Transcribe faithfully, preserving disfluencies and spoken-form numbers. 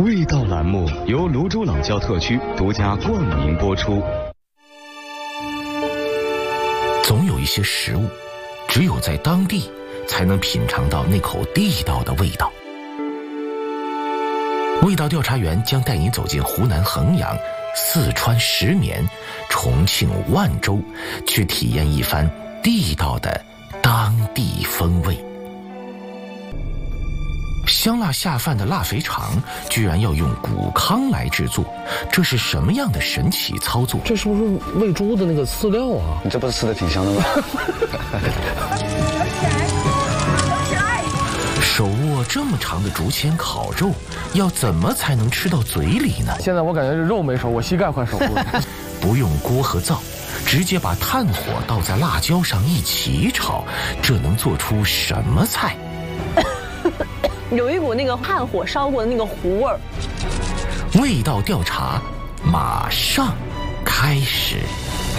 味道栏目由泸州老窖特区独家冠名播出。 总有一些食物，只有在当地才能品尝到那口地道的味道。味道调查员将带你走进湖南衡阳、四川石棉、重庆万州，去体验一番地道的当地风味。香辣下饭的辣肥肠居然要用谷糠来制作，这是什么样的神奇操作？ 这是不是喂猪的那个饲料啊？ 你这不是吃的挺香的吗？ 手握这么长的竹签烤肉，要怎么才能吃到嘴里呢？ 现在我感觉这肉没熟，我膝盖快熟了。 不用锅和灶，直接把炭火倒在辣椒上一起炒，这能做出什么菜？ 有一股那个炭火烧过的那个糊味儿。 味道调查马上开始。